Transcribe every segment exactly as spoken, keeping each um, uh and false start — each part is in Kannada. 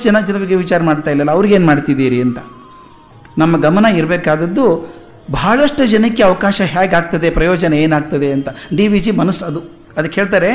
ಜನ ಜನ ಬಗ್ಗೆ ವಿಚಾರ ಮಾಡ್ತಾ ಇಲ್ಲಲ್ಲ, ಅವ್ರಿಗೇನು ಮಾಡ್ತಿದ್ದೀರಿ ಅಂತ. ನಮ್ಮ ಗಮನ ಇರಬೇಕಾದದ್ದು ಬಹಳಷ್ಟು ಜನಕ್ಕೆ ಅವಕಾಶ ಹೇಗಾಗ್ತದೆ, ಪ್ರಯೋಜನ ಏನಾಗ್ತದೆ ಅಂತ. ಡಿ ವಿ ಜಿ ಮನಸ್ಸು ಅದು. ಅದಕ್ಕೆ ಹೇಳ್ತಾರೆ,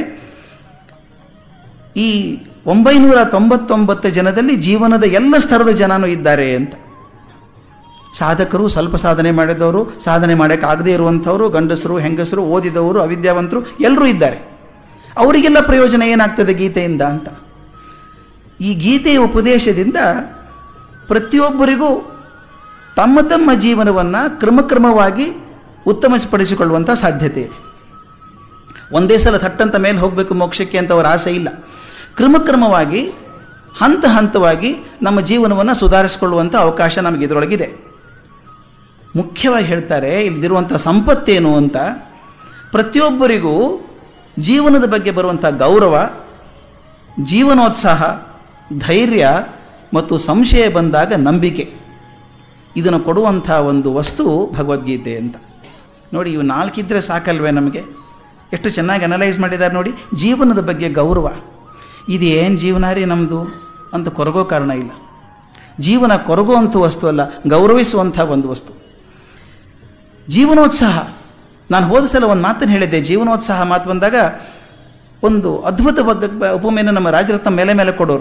ಈ ಒಂಬೈನೂರ ತೊಂಬತ್ತೊಂಬತ್ತು ಜನದಲ್ಲಿ ಜೀವನದ ಎಲ್ಲ ಸ್ತರದ ಜನನೂ ಇದ್ದಾರೆ ಅಂತ. ಸಾಧಕರು, ಸ್ವಲ್ಪ ಸಾಧನೆ ಮಾಡಿದವರು, ಸಾಧನೆ ಮಾಡೋಕ್ಕಾಗದೇ ಇರುವಂಥವರು, ಗಂಡಸರು, ಹೆಂಗಸರು, ಓದಿದವರು, ಅವಿದ್ಯಾವಂತರು ಎಲ್ಲರೂ ಇದ್ದಾರೆ. ಅವರಿಗೆಲ್ಲ ಪ್ರಯೋಜನ ಏನಾಗ್ತದೆ ಗೀತೆಯಿಂದ ಅಂತ. ಈ ಗೀತೆಯ ಉಪದೇಶದಿಂದ ಪ್ರತಿಯೊಬ್ಬರಿಗೂ ತಮ್ಮ ತಮ್ಮ ಜೀವನವನ್ನು ಕ್ರಮಕ್ರಮವಾಗಿ ಉತ್ತಮಪಡಿಸಿಕೊಳ್ಳುವಂಥ ಸಾಧ್ಯತೆ ಇದೆ. ಒಂದೇ ಸಲ ಥಟ್ಟಂತ ಮೇಲೆ ಹೋಗಬೇಕು ಮೋಕ್ಷಕ್ಕೆ ಅಂತ ಅವರ ಆಸೆ ಇಲ್ಲ. ಕ್ರಮಕ್ರಮವಾಗಿ ಹಂತ ಹಂತವಾಗಿ ನಮ್ಮ ಜೀವನವನ್ನು ಸುಧಾರಿಸಿಕೊಳ್ಳುವಂಥ ಅವಕಾಶ ನಮಗೆ ಇದರೊಳಗಿದೆ. ಮುಖ್ಯವಾಗಿ ಹೇಳ್ತಾರೆ, ಇಲ್ಲಿರುವಂಥ ಸಂಪತ್ತೇನು ಅಂತ. ಪ್ರತಿಯೊಬ್ಬರಿಗೂ ಜೀವನದ ಬಗ್ಗೆ ಬರುವಂಥ ಗೌರವ, ಜೀವನೋತ್ಸಾಹ, ಧೈರ್ಯ ಮತ್ತು ಸಂಶಯ ಬಂದಾಗ ನಂಬಿಕೆ, ಇದನ್ನು ಕೊಡುವಂಥ ಒಂದು ವಸ್ತು ಭಗವದ್ಗೀತೆ ಅಂತ. ನೋಡಿ, ಇವು ನಾಲ್ಕಿದ್ರೆ ಸಾಕಲ್ವೇ ನಮಗೆ? ಎಷ್ಟು ಚೆನ್ನಾಗಿ ಅನಲೈಸ್ ಮಾಡಿದ್ದಾರೆ ನೋಡಿ. ಜೀವನದ ಬಗ್ಗೆ ಗೌರವ, ಇದು ಏನು ಜೀವನ ರೀ ನಮ್ಮದು ಅಂತ ಕೊರಗೋ ಕಾರಣ ಇಲ್ಲ. ಜೀವನ ಕೊರಗುವಂಥ ವಸ್ತು ಅಲ್ಲ, ಗೌರವಿಸುವಂಥ ಒಂದು ವಸ್ತು. ಜೀವನೋತ್ಸಾಹ, ನಾನು ಹೋದ ಸಲ ಒಂದು ಮಾತನ್ನು ಹೇಳಿದ್ದೆ. ಜೀವನೋತ್ಸಾಹ ಮಾತು ಬಂದಾಗ ಒಂದು ಅದ್ಭುತ ಉಪಮೆಯನ್ನು ನಮ್ಮ ರಾಜರತ್ನ ಮೇಲೆ ಮೇಲೆ ಕೊಡೋರು.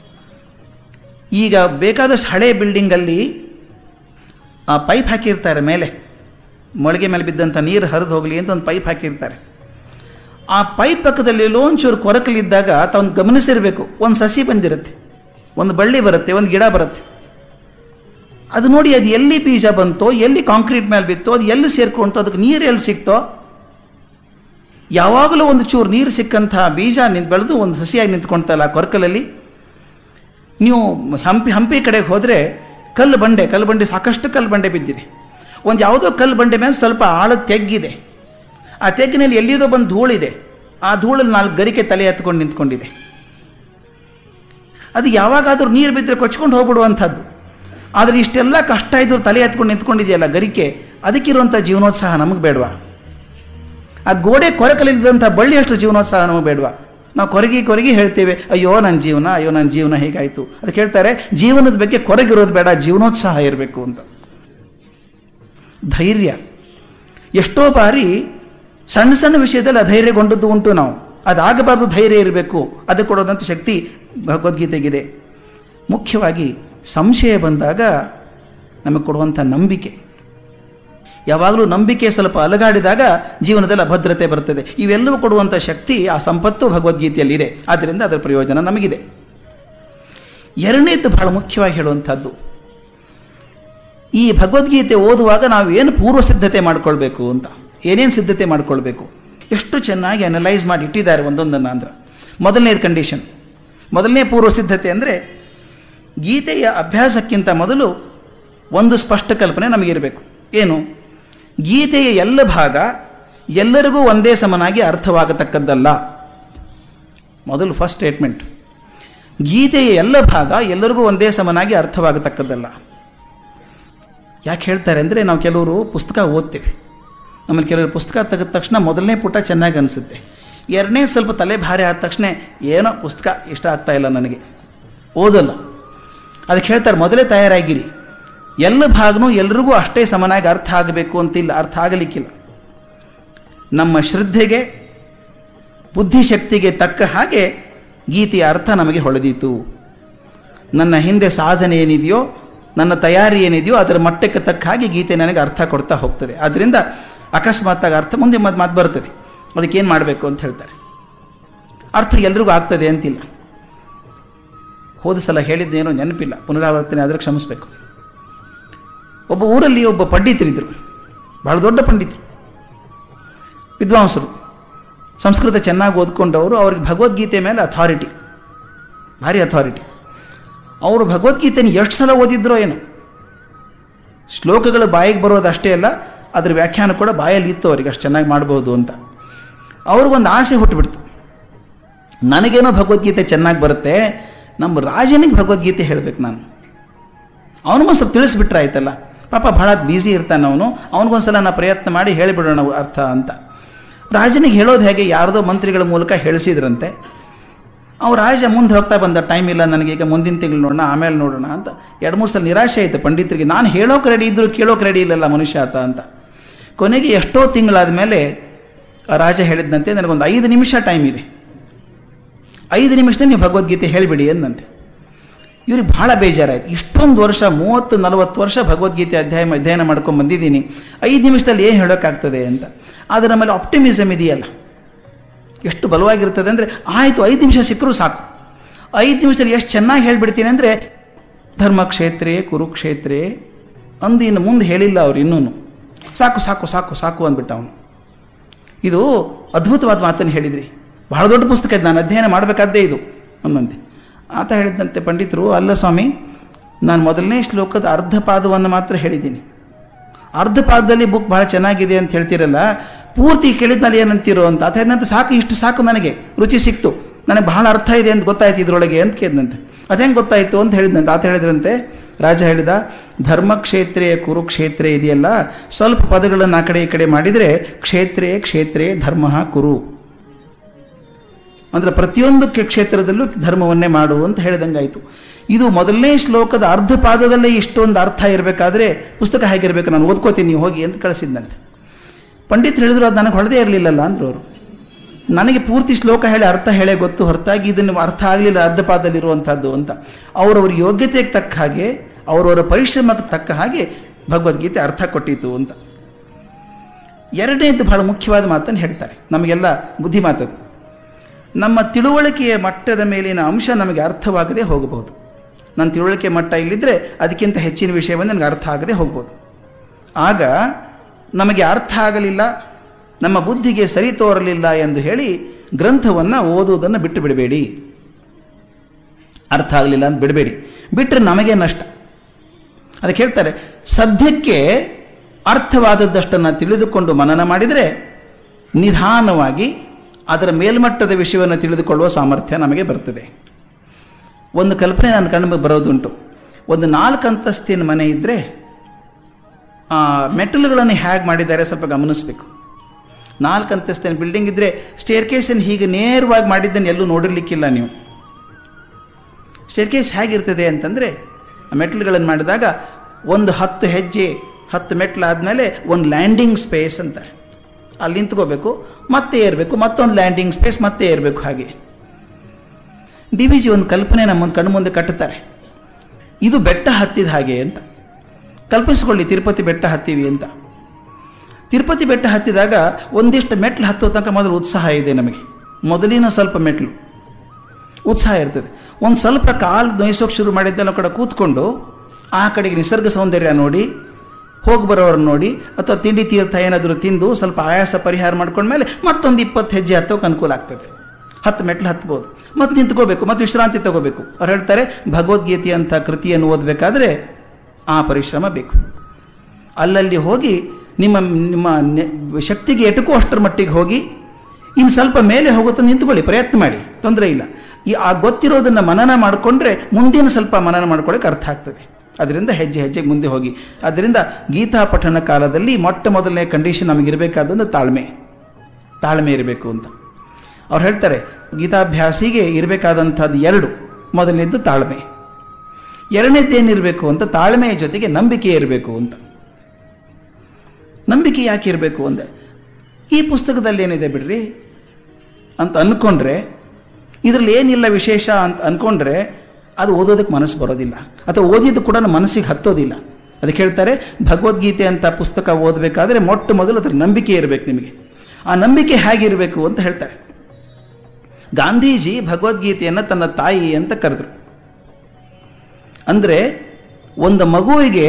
ಈಗ ಬೇಕಾದಷ್ಟು ಹಳೆ ಬಿಲ್ಡಿಂಗಲ್ಲಿ ಆ ಪೈಪ್ ಹಾಕಿರ್ತಾರೆ ಮೇಲೆ, ಮೊಳಗೆ ಮೇಲೆ ಬಿದ್ದಂಥ ನೀರು ಹರಿದು ಹೋಗಲಿ ಅಂತ ಒಂದು ಪೈಪ್ ಹಾಕಿರ್ತಾರೆ. ಆ ಪೈಪ್ ಪಕ್ಕದಲ್ಲಿ ಲೋಂಚೂರು ಕೊರಕಲಿದ್ದಾಗ ತಾವು ಗಮನಿಸಿರಬೇಕು, ಒಂದು ಸಸಿ ಬಂದಿರುತ್ತೆ, ಒಂದು ಬಳ್ಳಿ ಬರುತ್ತೆ, ಒಂದು ಗಿಡ ಬರುತ್ತೆ. ಅದು ನೋಡಿ, ಅದು ಎಲ್ಲಿ ಬೀಜ ಬಂತೋ, ಎಲ್ಲಿ ಕಾಂಕ್ರೀಟ್ ಮೇಲೆ ಬಿತ್ತೋ, ಅದು ಎಲ್ಲಿ ಸೇರ್ಕೊಂತೋ, ಅದಕ್ಕೆ ನೀರು ಎಲ್ಲಿ ಸಿಕ್ತೋ. ಯಾವಾಗಲೂ ಒಂದು ಚೂರು ನೀರು ಸಿಕ್ಕಂತಹ ಬೀಜ ನಿಂತು ಬೆಳೆದು ಒಂದು ಸಸಿಯಾಗಿ ನಿಂತ್ಕೊಳ್ತಲ್ಲ ಕೊರಕಲಲ್ಲಿ. ನೀವು ಹಂಪಿ ಹಂಪಿ ಕಡೆಗೆ ಹೋದರೆ ಕಲ್ಲು ಬಂಡೆ ಕಲ್ಲು ಬಂಡೆ ಸಾಕಷ್ಟು ಕಲ್ಲು ಬಂಡೆ ಬಿದ್ದಿದೆ. ಒಂದು ಯಾವುದೋ ಕಲ್ಲು ಬಂಡೆ ಮೇಲೆ ಸ್ವಲ್ಪ ಆಳ ತೆಗ್ಗಿದೆ. ಆ ತೆಗ್ಗಿನಲ್ಲಿ ಎಲ್ಲಿಯದೋ ಬಂದು ಧೂಳಿದೆ. ಆ ಧೂಳಲ್ಲಿ ನಾಲ್ಕು ಗರಿಕೆ ತಲೆ ಎತ್ಕೊಂಡು ನಿಂತ್ಕೊಂಡಿದೆ. ಅದು ಯಾವಾಗಾದರೂ ನೀರು ಬಿದ್ದರೆ ಕೊಚ್ಕೊಂಡು ಹೋಗ್ಬಿಡುವಂಥದ್ದು. ಆದರೆ ಇಷ್ಟೆಲ್ಲ ಕಷ್ಟ ಇದ್ರು ತಲೆ ಎತ್ಕೊಂಡು ನಿಂತ್ಕೊಂಡಿದೆಯಲ್ಲ ಗರಿಕೆ, ಅದಕ್ಕಿರುವಂಥ ಜೀವನೋತ್ಸಾಹ ನಮಗೆ ಬೇಡವಾ? ಆ ಗೋಡೆ ಕೊರಕಲಿದ್ದಂಥ ಬಳ್ಳಿಯಷ್ಟು ಜೀವನೋತ್ಸಾಹ ನಮಗೆ ಬೇಡವಾ? ನಾವು ಕೊರಗಿ ಕೊರಗಿ ಹೇಳ್ತೇವೆ, ಅಯ್ಯೋ ನನ್ನ ಜೀವನ, ಅಯ್ಯೋ ನನ್ನ ಜೀವನ ಹೇಗಾಯಿತು. ಅದಕ್ಕೆ ಹೇಳ್ತಾರೆ, ಜೀವನದ ಬಗ್ಗೆ ಕೊರಗಿರೋದು ಬೇಡ, ಜೀವನೋತ್ಸಾಹ ಇರಬೇಕು ಅಂತ. ಧೈರ್ಯ, ಎಷ್ಟೋ ಬಾರಿ ಸಣ್ಣ ಸಣ್ಣ ವಿಷಯದಲ್ಲಿ ಅಧೈರ್ಯಗೊಂಡದ್ದು ಉಂಟು. ನಾವು ಅದಾಗಬಾರ್ದು, ಧೈರ್ಯ ಇರಬೇಕು. ಅದಕ್ಕೆ ಕೊಡೋದಂಥ ಶಕ್ತಿ ಭಗವದ್ಗೀತೆಗಿದೆ. ಮುಖ್ಯವಾಗಿ ಸಂಶಯ ಬಂದಾಗ ನಮಗೆ ಕೊಡುವಂಥ ನಂಬಿಕೆ. ಯಾವಾಗಲೂ ನಂಬಿಕೆ ಸ್ವಲ್ಪ ಅಲಗಾಡಿದಾಗ ಜೀವನದಲ್ಲಿ ಅಭದ್ರತೆ ಬರ್ತದೆ. ಇವೆಲ್ಲವೂ ಕೊಡುವಂಥ ಶಕ್ತಿ, ಆ ಸಂಪತ್ತು ಭಗವದ್ಗೀತೆಯಲ್ಲಿದೆ. ಆದ್ದರಿಂದ ಅದರ ಪ್ರಯೋಜನ ನಮಗಿದೆ. ಎರಡನೇದು ಬಹಳ ಮುಖ್ಯವಾಗಿ ಹೇಳುವಂಥದ್ದು, ಈ ಭಗವದ್ಗೀತೆ ಓದುವಾಗ ನಾವು ಏನು ಪೂರ್ವ ಸಿದ್ಧತೆ ಮಾಡಿಕೊಳ್ಬೇಕು ಅಂತ. ಏನೇನು ಸಿದ್ಧತೆ ಮಾಡಿಕೊಳ್ಬೇಕು, ಎಷ್ಟು ಚೆನ್ನಾಗಿ ಅನಲೈಸ್ ಮಾಡಿ ಇಟ್ಟಿದ್ದಾರೆ ಒಂದೊಂದನ್ನು. ಅಂದ್ರೆ ಮೊದಲನೇದು ಕಂಡೀಷನ್, ಮೊದಲನೇ ಪೂರ್ವ ಸಿದ್ಧತೆ ಅಂದರೆ ಗೀತೆಯ ಅಭ್ಯಾಸಕ್ಕಿಂತ ಮೊದಲು ಒಂದು ಸ್ಪಷ್ಟ ಕಲ್ಪನೆ ನಮಗಿರಬೇಕು. ಏನು? ಗೀತೆಯ ಎಲ್ಲ ಭಾಗ ಎಲ್ಲರಿಗೂ ಒಂದೇ ಸಮನಾಗಿ ಅರ್ಥವಾಗತಕ್ಕದ್ದಲ್ಲ. ಮೊದಲು ಫಸ್ಟ್ ಸ್ಟೇಟ್ಮೆಂಟ್, ಗೀತೆಯ ಎಲ್ಲ ಭಾಗ ಎಲ್ಲರಿಗೂ ಒಂದೇ ಸಮನಾಗಿ ಅರ್ಥವಾಗತಕ್ಕದ್ದಲ್ಲ. ಯಾಕೆ ಹೇಳ್ತಾರೆ ಅಂದರೆ, ನಾವು ಕೆಲವರು ಪುಸ್ತಕ ಓದ್ತೇವೆ. ನಮ್ಮಲ್ಲಿ ಕೆಲವರು ಪುಸ್ತಕ ತೆಗೆದ ತಕ್ಷಣ ಮೊದಲನೇ ಪುಟ ಚೆನ್ನಾಗಿ ಅನಿಸುತ್ತೆ, ಎರಡನೇ ಸ್ವಲ್ಪ ತಲೆ ಭಾರಿ ಆದ ತಕ್ಷಣ ಏನೋ ಪುಸ್ತಕ ಇಷ್ಟ ಆಗ್ತಾ ಇಲ್ಲ ನನಗೆ, ಓದಲ್ಲ. ಅದಕ್ಕೆ ಹೇಳ್ತಾರೆ, ಮೊದಲೇ ತಯಾರಾಗಿರಿ. ಎಲ್ಲ ಭಾಗನೂ ಎಲ್ರಿಗೂ ಅಷ್ಟೇ ಸಮನಾಗಿ ಅರ್ಥ ಆಗಬೇಕು ಅಂತಿಲ್ಲ, ಅರ್ಥ ಆಗಲಿಕ್ಕಿಲ್ಲ. ನಮ್ಮ ಶ್ರದ್ಧೆಗೆ, ಬುದ್ಧಿಶಕ್ತಿಗೆ ತಕ್ಕ ಹಾಗೆ ಗೀತೆಯ ಅರ್ಥ ನಮಗೆ ಹೊಳೆದೀತು. ನನ್ನ ಹಿಂದೆ ಸಾಧನೆ ಏನಿದೆಯೋ, ನನ್ನ ತಯಾರಿ ಏನಿದೆಯೋ ಅದರ ಮಟ್ಟಕ್ಕೆ ತಕ್ಕ ಹಾಗೆ ಗೀತೆ ನನಗೆ ಅರ್ಥ ಕೊಡ್ತಾ ಹೋಗ್ತದೆ. ಆದ್ದರಿಂದ ಅಕಸ್ಮಾತ್ತಾಗಿ ಅರ್ಥ ಮುಂದೆ ಮತ್ತೆ ಮಾತು ಬರ್ತದೆ. ಅದಕ್ಕೇನು ಮಾಡಬೇಕು ಅಂತ ಹೇಳ್ತಾರೆ. ಅರ್ಥ ಎಲ್ರಿಗೂ ಆಗ್ತದೆ ಅಂತಿಲ್ಲ. ಹೋದ ಸಲ ಹೇಳಿದ್ದೇನೋ ನೆನಪಿಲ್ಲ, ಪುನರಾವರ್ತನೆ ಆದರೆ ಕ್ಷಮಿಸಬೇಕು. ಒಬ್ಬ ಊರಲ್ಲಿ ಒಬ್ಬ ಪಂಡಿತರಿದ್ದರು, ಬಹಳ ದೊಡ್ಡ ಪಂಡಿತರು, ವಿದ್ವಾಂಸರು, ಸಂಸ್ಕೃತ ಚೆನ್ನಾಗಿ ಓದ್ಕೊಂಡವರು. ಅವ್ರಿಗೆ ಭಗವದ್ಗೀತೆ ಮೇಲೆ ಅಥಾರಿಟಿ, ಭಾರಿ ಅಥಾರಿಟಿ. ಅವರು ಭಗವದ್ಗೀತೆನ ಎಷ್ಟು ಸಲ ಓದಿದ್ರೋ ಏನೋ. ಶ್ಲೋಕಗಳು ಬಾಯಿಗೆ ಬರೋದು ಅಷ್ಟೇ ಅಲ್ಲ, ಅದ್ರ ವ್ಯಾಖ್ಯಾನ ಕೂಡ ಬಾಯಲ್ಲಿ ಇತ್ತು ಅವ್ರಿಗೆ, ಅಷ್ಟು ಚೆನ್ನಾಗಿ ಮಾಡ್ಬೋದು ಅಂತ. ಅವ್ರಿಗೊಂದು ಆಸೆ ಹುಟ್ಟುಬಿಡ್ತು, ನನಗೇನೋ ಭಗವದ್ಗೀತೆ ಚೆನ್ನಾಗಿ ಬರುತ್ತೆ, ನಮ್ಮ ರಾಜನಿಗೆ ಭಗವದ್ಗೀತೆ ಹೇಳಬೇಕು ನಾನು. ಅವನಿಗೊಂದು ಸ್ವಲ್ಪ ತಿಳಿಸ್ಬಿಟ್ರೆ ಆಯ್ತಲ್ಲ, ಪಾಪ ಭಾಳ ಬ್ಯುಸಿ ಇರ್ತಾನೆ ಅವನು, ಅವನಿಗೊಂದ್ಸಲ ನಾ ಪ್ರಯತ್ನ ಮಾಡಿ ಹೇಳಿಬಿಡೋಣ ಅರ್ಥ ಅಂತ. ರಾಜನಿಗೆ ಹೇಳೋದು ಹೇಗೆ, ಯಾರ್ದೋ ಮಂತ್ರಿಗಳ ಮೂಲಕ ಹೇಳಿಸಿದ್ರಂತೆ. ಅವ್ರು ರಾಜ ಮುಂದೆ ಹೋಗ್ತಾ ಬಂದ, ಟೈಮ್ ಇಲ್ಲ ನನಗೀಗ, ಮುಂದಿನ ತಿಂಗಳು ನೋಡೋಣ, ಆಮೇಲೆ ನೋಡೋಣ ಅಂತ. ಎರಡು ಮೂರು ಸಲ ನಿರಾಶೆ ಆಯಿತು ಪಂಡಿತರಿಗೆ. ನಾನು ಹೇಳೋಕೆ ರೆಡಿ ಇದ್ದರೂ ಕೇಳೋಕೆ ರೆಡಿ ಇಲ್ಲಲ್ಲ ಮನುಷ್ಯ ಆತ ಅಂತ. ಕೊನೆಗೆ ಎಷ್ಟೋ ತಿಂಗಳಾದ ಮೇಲೆ ರಾಜ ಹೇಳಿದಂತೆ, ನನಗೊಂದು ಐದು ನಿಮಿಷ ಟೈಮ್ ಇದೆ, ಐದು ನಿಮಿಷದಲ್ಲಿ ನೀವು ಭಗವದ್ಗೀತೆ ಹೇಳಿಬಿಡಿ ಅಂದಂತೆ. ಇವ್ರಿಗೆ ಬಹಳ ಬೇಜಾರಾಯಿತು. ಇಷ್ಟೊಂದು ವರ್ಷ, ಮೂವತ್ತು ನಲವತ್ತು ವರ್ಷ ಭಗವದ್ಗೀತೆ ಅಧ್ಯಾಯ ಅಧ್ಯಯನ ಮಾಡ್ಕೊಂಡು ಬಂದಿದ್ದೀನಿ, ಐದು ನಿಮಿಷದಲ್ಲಿ ಏನು ಹೇಳೋಕ್ಕಾಗ್ತದೆ ಅಂತ. ಆದರೆ ನಮ್ಮಲ್ಲಿ ಆಪ್ಟಿಮಿಸಮ್ ಇದೆಯಲ್ಲ, ಎಷ್ಟು ಬಲವಾಗಿರ್ತದೆ ಅಂದರೆ, ಆಯಿತು ಐದು ನಿಮಿಷ ಸಿಕ್ಕರೂ ಸಾಕು, ಐದು ನಿಮಿಷದಲ್ಲಿ ಎಷ್ಟು ಚೆನ್ನಾಗಿ ಹೇಳಿಬಿಡ್ತೀನಿ ಅಂದರೆ, ಧರ್ಮಕ್ಷೇತ್ರೇ ಕುರುಕ್ಷೇತ್ರೇ ಅಂದು ಇನ್ನು ಮುಂದೆ ಹೇಳಿಲ್ಲ ಅವ್ರು, ಇನ್ನೂ ಸಾಕು ಸಾಕು ಸಾಕು ಸಾಕು ಅಂದ್ಬಿಟ್ಟ ಅವನು. ಇದು ಅದ್ಭುತವಾದ ಮಾತನ್ನು ಹೇಳಿದ್ರಿ, ಬಹಳ ದೊಡ್ಡ ಪುಸ್ತಕ ಇದು, ನಾನು ಅಧ್ಯಯನ ಮಾಡಬೇಕಾದ್ದೇ ಇದು ಅನ್ನಂತೆ. ಆತ ಹೇಳಿದಂತೆ ಪಂಡಿತರು, ಅಲ್ಲ ಸ್ವಾಮಿ, ನಾನು ಮೊದಲನೇ ಶ್ಲೋಕದ ಅರ್ಧ ಪಾದವನ್ನು ಮಾತ್ರ ಹೇಳಿದ್ದೀನಿ, ಅರ್ಧ ಪಾದದಲ್ಲಿ ಬುಕ್ ಭಾಳ ಚೆನ್ನಾಗಿದೆ ಅಂತ ಹೇಳ್ತೀರಲ್ಲ, ಪೂರ್ತಿ ಕೇಳಿದ್ನಲ್ಲಿ ಏನಂತೀರೋ ಅಂತ. ಆತ ಹೇಳಿದಂತೆ, ಸಾಕು ಇಷ್ಟು ಸಾಕು, ನನಗೆ ರುಚಿ ಸಿಕ್ತು, ನನಗೆ ಬಹಳ ಅರ್ಥ ಇದೆ ಅಂತ ಗೊತ್ತಾಯ್ತು ಇದರೊಳಗೆ ಅಂತ ಕೇಳಿದಂತೆ. ಅದೇಂಗೆ ಗೊತ್ತಾಯಿತು ಅಂತ ಹೇಳಿದಂತೆ. ಆತ ಹೇಳಿದ್ರಂತೆ, ರಾಜ ಹೇಳಿದ, ಧರ್ಮಕ್ಷೇತ್ರೇ ಕುರುಕ್ಷೇತ್ರೇ ಇದೆಯಲ್ಲ, ಸ್ವಲ್ಪ ಪದಗಳನ್ನು ಆ ಕಡೆ ಈ ಕಡೆ ಮಾಡಿದರೆ ಕ್ಷೇತ್ರೇ ಕ್ಷೇತ್ರೇ ಧರ್ಮ ಕುರು, ಅಂದರೆ ಪ್ರತಿಯೊಂದು ಕ್ಷೇತ್ರದಲ್ಲೂ ಧರ್ಮವನ್ನೇ ಮಾಡು ಅಂತ ಹೇಳಿದಂಗಾಯಿತು. ಇದು ಮೊದಲನೇ ಶ್ಲೋಕದ ಅರ್ಧ ಪಾದದಲ್ಲೇ ಇಷ್ಟೊಂದು ಅರ್ಥ ಇರಬೇಕಾದ್ರೆ ಪುಸ್ತಕ ಹೇಗಿರಬೇಕು, ನಾನು ಓದ್ಕೋತೀನಿ ಹೋಗಿ ಅಂತ ಕಳಿಸಿದ್ದಂತೆ. ಪಂಡಿತ್ ಹೇಳಿದ್ರು, ಅದು ನನಗೆ ಹೊಳದೇ ಇರಲಿಲ್ಲಲ್ಲ ಅಂದರು ಅವರು. ನನಗೆ ಪೂರ್ತಿ ಶ್ಲೋಕ ಹೇಳಿ ಅರ್ಥ ಹೇಳೇ ಗೊತ್ತು, ಹೊರತಾಗಿ ಇದನ್ನು ಅರ್ಥ ಆಗಲಿಲ್ಲ ಅರ್ಧ ಪಾದದಲ್ಲಿರುವಂಥದ್ದು ಅಂತ. ಅವರವ್ರ ಯೋಗ್ಯತೆಗೆ ತಕ್ಕ ಹಾಗೆ, ಅವರವರ ಪರಿಶ್ರಮಕ್ಕೆ ತಕ್ಕ ಹಾಗೆ ಭಗವದ್ಗೀತೆ ಅರ್ಥ ಕೊಟ್ಟಿತು ಅಂತ. ಎರಡನೇದು ಬಹಳ ಮುಖ್ಯವಾದ ಮಾತನ್ನು ಹೇಳ್ತಾರೆ, ನಮಗೆಲ್ಲ ಬುದ್ಧಿ ಮಾತದು. ನಮ್ಮ ತಿಳುವಳಿಕೆಯ ಮಟ್ಟದ ಮೇಲಿನ ಅಂಶ ನಮಗೆ ಅರ್ಥವಾಗದೆ ಹೋಗಬಹುದು. ನನ್ನ ತಿಳುವಳಿಕೆ ಮಟ್ಟ ಇಲ್ಲಿದ್ದರೆ ಅದಕ್ಕಿಂತ ಹೆಚ್ಚಿನ ವಿಷಯವನ್ನು ನನಗೆ ಅರ್ಥ ಆಗದೆ ಹೋಗ್ಬೋದು. ಆಗ ನಮಗೆ ಅರ್ಥ ಆಗಲಿಲ್ಲ, ನಮ್ಮ ಬುದ್ಧಿಗೆ ಸರಿ ತೋರಲಿಲ್ಲ ಎಂದು ಹೇಳಿ ಗ್ರಂಥವನ್ನು ಓದುವುದನ್ನು ಬಿಟ್ಟು ಬಿಡಬೇಡಿ. ಅರ್ಥ ಆಗಲಿಲ್ಲ ಅಂತ ಬಿಡಬೇಡಿ, ಬಿಟ್ಟರೆ ನಮಗೆ ನಷ್ಟ. ಅದಕ್ಕೆ ಹೇಳ್ತಾರೆ, ಸದ್ಯಕ್ಕೆ ಅರ್ಥವಾದದ್ದಷ್ಟನ್ನು ತಿಳಿದುಕೊಂಡು ಮನನ ಮಾಡಿದರೆ ನಿಧಾನವಾಗಿ ಅದರ ಮೇಲ್ಮಟ್ಟದ ವಿಷಯವನ್ನು ತಿಳಿದುಕೊಳ್ಳುವ ಸಾಮರ್ಥ್ಯ ನಮಗೆ ಬರ್ತದೆ. ಒಂದು ಕಲ್ಪನೆ ನನ್ನ ಕಣ್ಣಿಗೆ ಬರೋದುಂಟು. ಒಂದು ನಾಲ್ಕು ಅಂತಸ್ತಿನ ಮನೆ ಇದ್ದರೆ ಆ ಮೆಟಲ್ಗಳನ್ನು ಹೇಗೆ ಮಾಡಿದ್ದಾರೆ ಸ್ವಲ್ಪ ಗಮನಿಸಬೇಕು. ನಾಲ್ಕು ಅಂತಸ್ತಿನ ಬಿಲ್ಡಿಂಗ್ ಇದ್ದರೆ ಸ್ಟೇರ್ ಕೇಸನ್ನು ಹೀಗೆ ನೇರವಾಗಿ ಮಾಡಿದ್ದನ್ನು ಎಲ್ಲೂ ನೋಡಿರ್ಲಿಕ್ಕಿಲ್ಲ ನೀವು. ಸ್ಟೇರ್ ಕೇಸ್ ಹೇಗಿರ್ತದೆ ಅಂತಂದರೆ, ಆ ಮೆಟ್ಲುಗಳನ್ನು ಮಾಡಿದಾಗ ಒಂದು ಹತ್ತು ಹೆಜ್ಜೆ ಹತ್ತು ಮೆಟ್ಲಾದಮೇಲೆ ಒಂದು ಲ್ಯಾಂಡಿಂಗ್ ಸ್ಪೇಸ್ ಅಂತಾರೆ, ಅಲ್ಲಿ ನಿಂತ್ಕೋಬೇಕು, ಮತ್ತೆ ಏರಬೇಕು, ಮತ್ತೊಂದು ಲ್ಯಾಂಡಿಂಗ್ ಸ್ಪೇಸ್, ಮತ್ತೆ ಏರಬೇಕು. ಹಾಗೆ ಡಿ ವಿ ಜಿ ಒಂದು ಕಲ್ಪನೆ ನಮ್ಮ ಕಣ್ಣು ಮುಂದೆ ಕಟ್ಟುತ್ತಾರೆ. ಇದು ಬೆಟ್ಟ ಹತ್ತಿದ ಹಾಗೆ ಅಂತ ಕಲ್ಪಿಸಿಕೊಳ್ಳಿ. ತಿರುಪತಿ ಬೆಟ್ಟ ಹತ್ತೀವಿ ಅಂತ. ತಿರುಪತಿ ಬೆಟ್ಟ ಹತ್ತಿದಾಗ ಒಂದಿಷ್ಟು ಮೆಟ್ಲು ಹತ್ತೋ ತನಕ ಮೊದಲು ಉತ್ಸಾಹ ಇದೆ ನಮಗೆ, ಮೊದಲಿನ ಸ್ವಲ್ಪ ಮೆಟ್ಲು ಉತ್ಸಾಹ ಇರ್ತದೆ. ಒಂದು ಸ್ವಲ್ಪ ಕಾಲು ನೋಯಿಸೋಕೆ ಶುರು ಮಾಡಿದ್ದೆಲ್ಲ ಕಡೆ ಕೂತ್ಕೊಂಡು ಆ ಕಡೆಗೆ ನಿಸರ್ಗ ಸೌಂದರ್ಯ ನೋಡಿ, ಹೋಗಿ ಬರೋರನ್ನ ನೋಡಿ, ಅಥವಾ ತಿಂಡಿ ತೀರ್ಥ ಏನಾದರೂ ತಿಂದು ಸ್ವಲ್ಪ ಆಯಾಸ ಪರಿಹಾರ ಮಾಡ್ಕೊಂಡ್ಮೇಲೆ ಮತ್ತೊಂದು ಇಪ್ಪತ್ತು ಹೆಜ್ಜೆ ಹತ್ತೋಕೆ ಅನುಕೂಲ ಆಗ್ತದೆ. ಹತ್ತು ಮೆಟ್ಲು ಹತ್ಬೋದು, ಮತ್ತೆ ನಿಂತ್ಕೋಬೇಕು, ಮತ್ತು ವಿಶ್ರಾಂತಿ ತಗೋಬೇಕು. ಅವ್ರು ಹೇಳ್ತಾರೆ, ಭಗವದ್ಗೀತೆ ಅಂತ ಕೃತಿಯನ್ನು ಓದಬೇಕಾದ್ರೆ ಆ ಪರಿಶ್ರಮ ಬೇಕು. ಅಲ್ಲಲ್ಲಿ ಹೋಗಿ ನಿಮ್ಮ ನಿಮ್ಮ ಶಕ್ತಿಗೆ ಎಟುಕೋ ಅಷ್ಟರ ಮಟ್ಟಿಗೆ ಹೋಗಿ ಇನ್ನು ಸ್ವಲ್ಪ ಮೇಲೆ ಹೋಗುತ್ತಾ ನಿಂತ್ಕೊಳ್ಳಿ, ಪ್ರಯತ್ನ ಮಾಡಿ, ತೊಂದರೆ ಇಲ್ಲ. ಈ ಆ ಗೊತ್ತಿರೋದನ್ನು ಮನನ ಮಾಡಿಕೊಂಡ್ರೆ ಮುಂದಿನ ಸ್ವಲ್ಪ ಮನನ ಮಾಡ್ಕೊಳ್ಳೋಕೆ ಅರ್ಥ ಆಗ್ತದೆ. ಅದರಿಂದ ಹೆಜ್ಜೆ ಹೆಜ್ಜೆಗೆ ಮುಂದೆ ಹೋಗಿ. ಅದರಿಂದ ಗೀತಾ ಪಠಣ ಕಾಲದಲ್ಲಿ ಮೊಟ್ಟ ಮೊದಲನೇ ಕಂಡೀಷನ್ ನಮಗಿರಬೇಕಾದೊಂದು ತಾಳ್ಮೆ, ತಾಳ್ಮೆ ಇರಬೇಕು ಅಂತ ಅವ್ರು ಹೇಳ್ತಾರೆ. ಗೀತಾಭ್ಯಾಸಿಗೆ ಇರಬೇಕಾದಂಥದ್ದು ಎರಡು, ಮೊದಲನೇದ್ದು ತಾಳ್ಮೆ, ಎರಡನೇದ್ದೇನಿರಬೇಕು ಅಂತ, ತಾಳ್ಮೆಯ ಜೊತೆಗೆ ನಂಬಿಕೆ ಇರಬೇಕು ಅಂತ. ನಂಬಿಕೆ ಯಾಕೆ ಇರಬೇಕು ಅಂದರೆ, ಈ ಪುಸ್ತಕದಲ್ಲಿ ಏನಿದೆ ಬಿಡ್ರಿ ಅಂತ ಅಂದ್ಕೊಂಡ್ರೆ, ಇದರಲ್ಲಿ ಏನಿಲ್ಲ ವಿಶೇಷ ಅಂತ ಅಂದ್ಕೊಂಡ್ರೆ ಅದು ಓದೋದಕ್ಕೆ ಮನಸ್ಸು ಬರೋದಿಲ್ಲ, ಅಥವಾ ಓದಿದ್ದು ಕೂಡ ಮನಸ್ಸಿಗೆ ಹತ್ತೋದಿಲ್ಲ. ಅದಕ್ಕೆ ಹೇಳ್ತಾರೆ, ಭಗವದ್ಗೀತೆ ಅಂತ ಪುಸ್ತಕ ಓದಬೇಕಾದ್ರೆ ಮೊಟ್ಟ ಮೊದಲು ಅದರ ನಂಬಿಕೆ ಇರಬೇಕು ನಿಮಗೆ. ಆ ನಂಬಿಕೆ ಹೇಗಿರಬೇಕು ಅಂತ ಹೇಳ್ತಾರೆ. ಗಾಂಧೀಜಿ ಭಗವದ್ಗೀತೆಯನ್ನು ತನ್ನ ತಾಯಿ ಅಂತ ಕರೆದ್ರು. ಅಂದರೆ ಒಂದು ಮಗುವಿಗೆ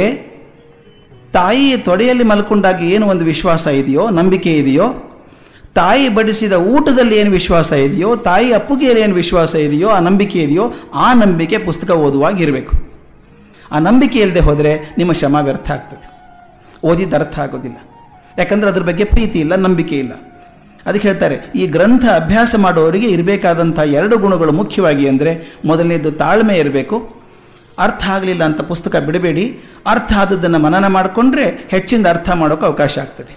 ತಾಯಿಯ ತೊಡೆಯಲ್ಲಿ ಮಲ್ಕೊಂಡಾಗ ಏನು ಒಂದು ವಿಶ್ವಾಸ ಇದೆಯೋ, ನಂಬಿಕೆ ಇದೆಯೋ, ತಾಯಿ ಬಡಿಸಿದ ಊಟದಲ್ಲಿ ಏನು ವಿಶ್ವಾಸ ಇದೆಯೋ, ತಾಯಿ ಅಪ್ಪುಗೆಯಲ್ಲಿ ಏನು ವಿಶ್ವಾಸ ಇದೆಯೋ, ಆ ನಂಬಿಕೆ ಇದೆಯೋ, ಆ ನಂಬಿಕೆ ಪುಸ್ತಕ ಓದುವಾಗ ಇರಬೇಕು. ಆ ನಂಬಿಕೆ ಇಲ್ಲದೆ ಹೋದರೆ ನಿಮ್ಮ ಶ್ರಮ ವ್ಯರ್ಥ ಆಗ್ತದೆ, ಓದಿದ್ದು ಅರ್ಥ ಆಗೋದಿಲ್ಲ. ಯಾಕಂದರೆ ಅದ್ರ ಬಗ್ಗೆ ಪ್ರೀತಿ ಇಲ್ಲ, ನಂಬಿಕೆ ಇಲ್ಲ. ಅದಕ್ಕೆ ಹೇಳ್ತಾರೆ, ಈ ಗ್ರಂಥ ಅಭ್ಯಾಸ ಮಾಡೋರಿಗೆ ಇರಬೇಕಾದಂಥ ಎರಡು ಗುಣಗಳು ಮುಖ್ಯವಾಗಿ ಅಂದರೆ, ಮೊದಲನೇದು ತಾಳ್ಮೆ ಇರಬೇಕು. ಅರ್ಥ ಆಗಲಿಲ್ಲ ಅಂತ ಪುಸ್ತಕ ಬಿಡಬೇಡಿ, ಅರ್ಥ ಆದದ್ದನ್ನು ಮನನ ಮಾಡಿಕೊಂಡ್ರೆ ಹೆಚ್ಚಿಂದ ಅರ್ಥ ಮಾಡೋಕ್ಕೆ ಅವಕಾಶ ಆಗ್ತದೆ.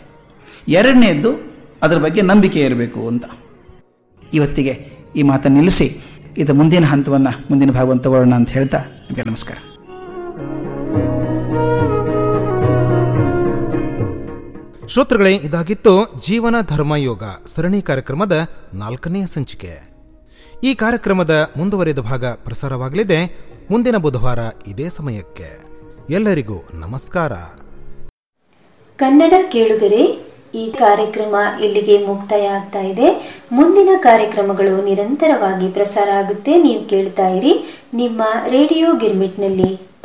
ಎರಡನೇದ್ದು ಅದರ ಬಗ್ಗೆ ನಂಬಿಕೆ ಇರಬೇಕು ಅಂತ. ಇವತ್ತಿಗೆ ಈ ಮಾತನ್ನು ನಿಲ್ಲಿಸಿ ಇದು ಮುಂದಿನ ಹಂತವನ್ನು ಮುಂದಿನ ಭಾಗವನ್ನು ತಗೊಳ್ಳೋಣ ಅಂತ ಹೇಳ್ತಾ ನಿಮಗೆ ನಮಸ್ಕಾರ. ಶ್ರೋತೃಗಳೇ, ಇದಾಗಿತ್ತು ಜೀವನ ಧರ್ಮಯೋಗ ಸರಣಿ ಕಾರ್ಯಕ್ರಮದ ನಾಲ್ಕನೆಯ ಸಂಚಿಕೆ. ಈ ಕಾರ್ಯಕ್ರಮದ ಮುಂದುವರೆದ ಭಾಗ ಪ್ರಸಾರವಾಗಲಿದೆ ಮುಂದಿನ ಬುಧವಾರ ಇದೇ ಸಮಯಕ್ಕೆ. ಎಲ್ಲರಿಗೂ ನಮಸ್ಕಾರ. ಕನ್ನಡ ಕೇಳುಗರೆ, ಈ ಕಾರ್ಯಕ್ರಮ ಇಲ್ಲಿಗೆ ಮುಕ್ತಾಯ ಆಗ್ತಾ ಇದೆ. ಮುಂದಿನ ಕಾರ್ಯಕ್ರಮಗಳು ನಿರಂತರವಾಗಿ ಪ್ರಸಾರ ಆಗುತ್ತೆ. ನೀವು ಕೇಳ್ತಾ ಇರಿ ನಿಮ್ಮ ರೇಡಿಯೋ ಗಿರ್ಮಿಟ್ನಲ್ಲಿ.